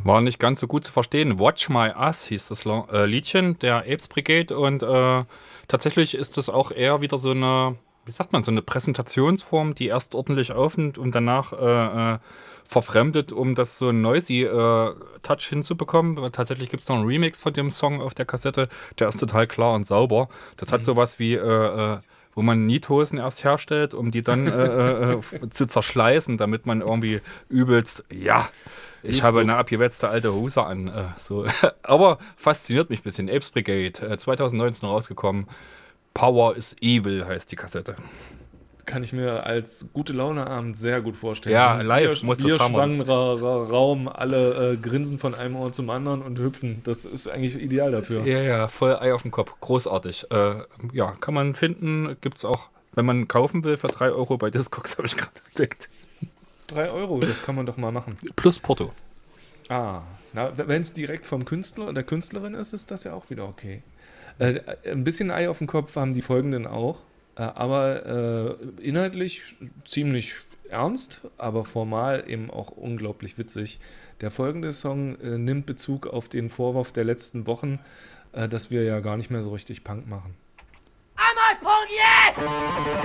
War nicht ganz so gut zu verstehen. Watch My Ass hieß das Liedchen der Apes Brigade und tatsächlich ist das auch eher wieder so eine, wie sagt man, so eine Präsentationsform, die erst ordentlich aufnimmt und danach verfremdet, um das so einen noisy Touch hinzubekommen. Weil tatsächlich gibt es noch einen Remix von dem Song auf der Kassette, der ist total klar und sauber. Das hat sowas wie wo man Niethosen erst herstellt, um die dann zu zerschleißen, damit man irgendwie übelst, ja, ich habe eine abgewetzte alte Hose an. So. Aber fasziniert mich ein bisschen. Apes Brigade, 2019 rausgekommen. Power is Evil heißt die Kassette. Kann ich mir als gute Laune-Abend sehr gut vorstellen. Ja, So ein live muss das hammer. bierschwangerer Raum, alle grinsen von einem Ohr zum anderen und hüpfen. Das ist eigentlich ideal dafür. Ja, ja, voll Ei auf dem Kopf. Großartig. Ja, kann man finden. Gibt's auch, wenn man kaufen will, für 3 Euro bei Discogs, habe ich gerade entdeckt. 3 Euro, das kann man doch mal machen. Plus Porto. Ah, wenn es direkt vom Künstler oder der Künstlerin ist, ist das ja auch wieder okay. Ein bisschen Ei auf dem Kopf haben die folgenden auch, aber inhaltlich ziemlich ernst, aber formal eben auch unglaublich witzig. Der folgende Song nimmt Bezug auf den Vorwurf der letzten Wochen, dass wir ja gar nicht mehr so richtig Punk machen. I'm not punk yet!